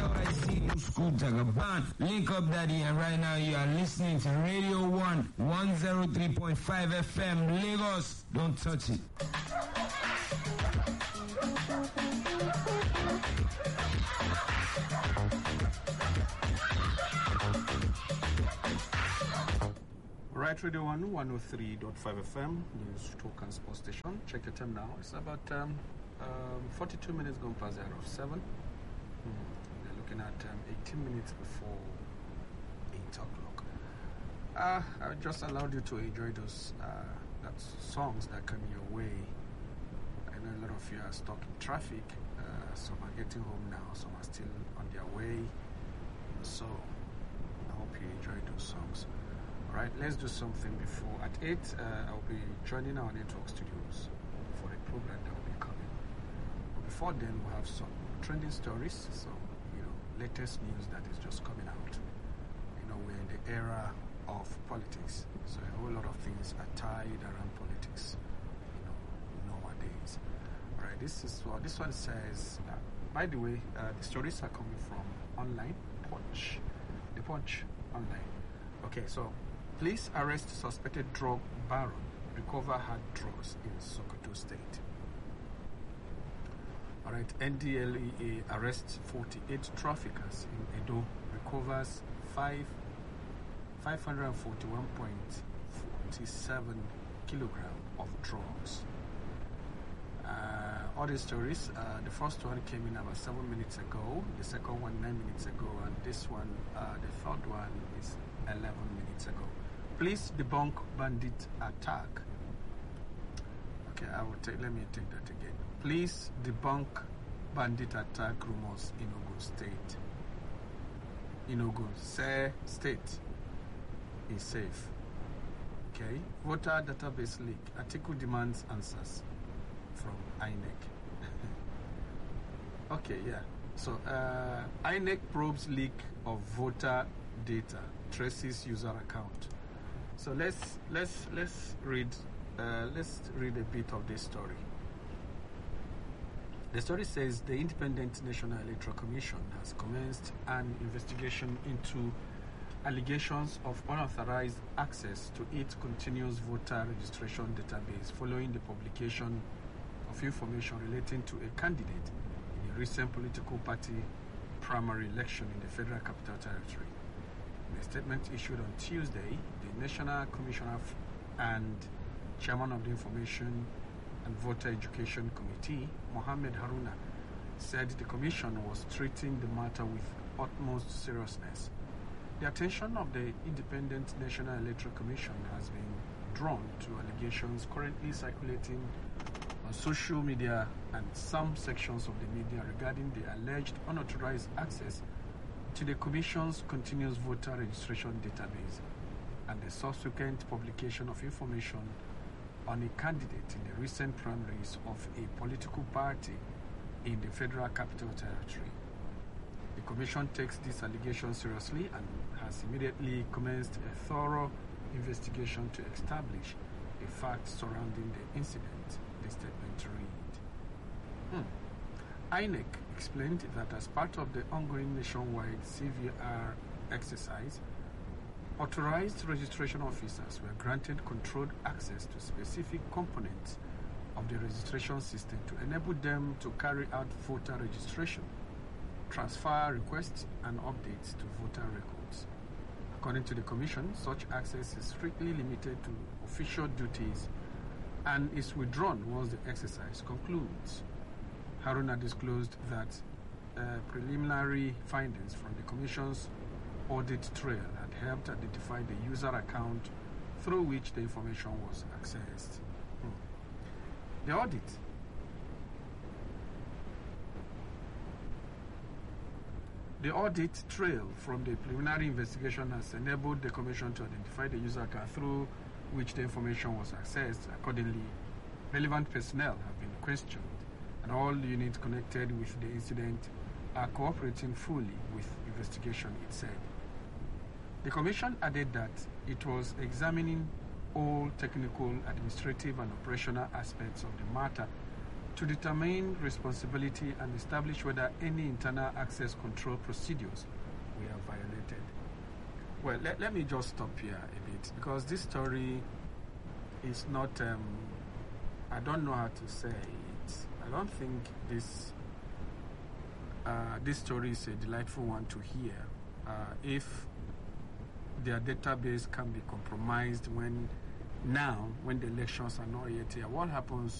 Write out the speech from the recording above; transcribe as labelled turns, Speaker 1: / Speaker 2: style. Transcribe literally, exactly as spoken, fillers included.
Speaker 1: I see School Jagaban. Link up, Daddy, and right now you are listening to Radio one, one oh three point five F M, Lagos. Don't touch it.
Speaker 2: Right, Radio one, one oh three point five F M, News Talk and Sports Station. Check your time now. It's about um, um, forty-two minutes gone past the hour of seven. Mm. We're looking at um, eighteen minutes before eight o'clock. Uh, I just allowed you to enjoy those uh, that songs that come your way. I know a lot of you are stuck in traffic. Uh, some are getting home now. Some are still on their way. So I hope you enjoy those songs. Alright, let's do something before. At eight, uh, I'll be joining our network studios for a program that will be coming. But before then, we'll have some trending stories, so, you know, latest news that is just coming out. You know, we're in the era of politics, so a whole lot of things are tied around politics, you know, nowadays. Alright, this is what this one says. Uh, by the way, uh, the stories are coming from online, Punch. The Punch online. Okay, so police arrest suspected drug baron, recover hard drugs in Sokoto State. Alright, N D L E A arrests forty-eight traffickers in Edo, recovers five, five hundred forty-one point four seven kilograms of drugs. Uh, all these stories, uh, the first one came in about seven minutes ago, the second one nine minutes ago, and this one, uh, the third one is eleven minutes ago. Police debunk bandit attack. Okay, I will take. Let me take that again. Police debunk bandit attack rumors in Ogun State. In Ogun State is safe. Okay. Voter database leak. Article demands answers from I N E C. Okay, yeah. So uh, I N E C probes leak of voter data, traces user account. So let's let's let's read uh, let's read a bit of this story. The story says the Independent National Electoral Commission has commenced an investigation into allegations of unauthorized access to its continuous voter registration database following the publication of information relating to a candidate in a recent political party primary election in the Federal Capital Territory. In a statement issued on Tuesday, the National Commissioner and Chairman of the Information and Voter Education Committee, Mohammed Haruna, said the Commission was treating the matter with utmost seriousness. The attention of the Independent National Electoral Commission has been drawn to allegations currently circulating on social media and some sections of the media regarding the alleged unauthorized access to the Commission's continuous voter registration database and the subsequent publication of information on a candidate in the recent primaries of a political party in the Federal Capital Territory. The Commission takes this allegation seriously and has immediately commenced a thorough investigation to establish the facts surrounding the incident, the statement read. Hmm. I N E C explained that as part of the ongoing nationwide C V R exercise, authorized registration officers were granted controlled access to specific components of the registration system to enable them to carry out voter registration, transfer requests, and updates to voter records. According to the Commission, such access is strictly limited to official duties and is withdrawn once the exercise concludes. Haruna disclosed that uh, preliminary findings from the Commission's audit trail had helped identify the user account through which the information was accessed. Hmm. The audit The audit trail from the preliminary investigation has enabled the Commission to identify the user account through which the information was accessed. Accordingly, relevant personnel have been questioned, and all units connected with the incident are cooperating fully with investigation, it said. The Commission added that it was examining all technical, administrative, and operational aspects of the matter to determine responsibility and establish whether any internal access control procedures were violated. Well, let, let me just stop here a bit, because this story is not, um, I don't know how to say it. I don't think this, uh, this story is a delightful one to hear. Uh, if their database can be compromised when now, when the elections are not yet here, what happens